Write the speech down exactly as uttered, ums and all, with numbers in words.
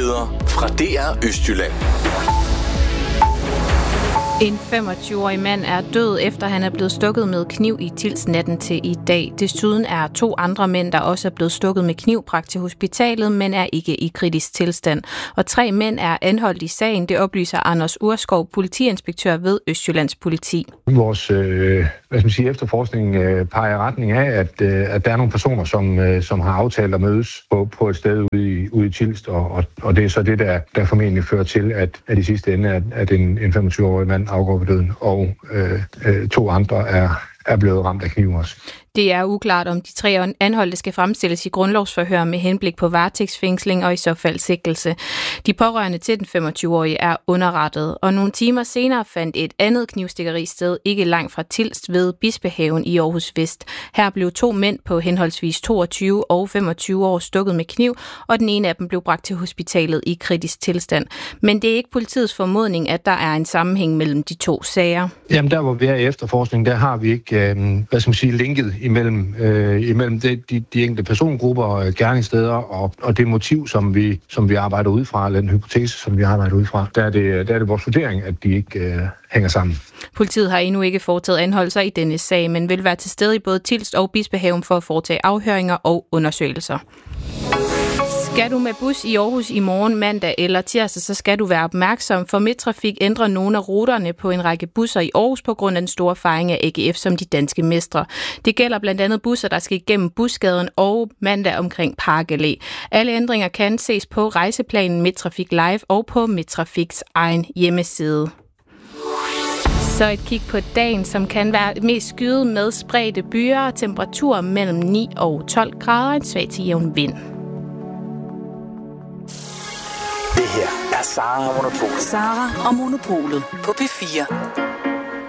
Nyheder fra D R Østjylland. En femogtyve-årig mand er død, efter han er blevet stukket med kniv i Tilst natten til i dag. Desuden er to andre mænd, der også er blevet stukket med kniv, bragt til hospitalet, men er ikke i kritisk tilstand. Og tre mænd er anholdt i sagen, det oplyser Anders Urskov, politiinspektør ved Østjyllands Politi. Vores øh, hvad skal man sige, efterforskning øh, peger i retning af, at, øh, at der er nogle personer, som, øh, som har aftalt at mødes på, på et sted ude i, ude i Tilst, og, og, og det er så det, der, der formentlig fører til, at, at i sidste ende, at, at en, en femogtyve-årig mand afgår ved døden, og øh, øh, to andre er, er blevet ramt af kniv også. Det er uklart, om de tre anholdte skal fremstilles i grundlovsforhør med henblik på varetægtsfængsling og i så fald sigtelse. De pårørende til den femogtyve-årige er underrettet, og nogle timer senere fandt et andet knivstikkeri sted ikke langt fra Tilst ved Bispehaven i Aarhus Vest. Her blev to mænd på henholdsvis toogtyve og femogtyve år stukket med kniv, og den ene af dem blev bragt til hospitalet i kritisk tilstand. Men det er ikke politiets formodning, at der er en sammenhæng mellem de to sager. Jamen der, hvor vi er i efterforskning, der har vi ikke, øh, hvad skal man sige, linket imellem, øh, imellem det, de, de enkelte persongrupper, øh, gerningssteder og, og det motiv, som vi, som vi arbejder ud fra, eller den hypotese, som vi arbejder ud fra, der er det, der er det vores vurdering, at de ikke øh, hænger sammen. Politiet har endnu ikke foretaget anholdelser i denne sag, men vil være til stede i både Tilst og Bispehaven for at foretage afhøringer og undersøgelser. Skal du med bus i Aarhus i morgen, mandag eller tirsdag, så skal du være opmærksom, for Midttrafik ændrer nogle af ruterne på en række busser i Aarhus på grund af den store fejring af A G F som de danske mestre. Det gælder blandt andet busser, der skal igennem Busgaden og mandag omkring Park Allé. Alle ændringer kan ses på rejseplanen Midttrafik Live og på Midttrafiks egen hjemmeside. Så et kig på dagen, som kan være mest skyet med spredte byer og temperaturer mellem ni og tolv grader, en svag til jævn vind. Det her er Sara og Monopolet. Sara og Monopolet på P fire.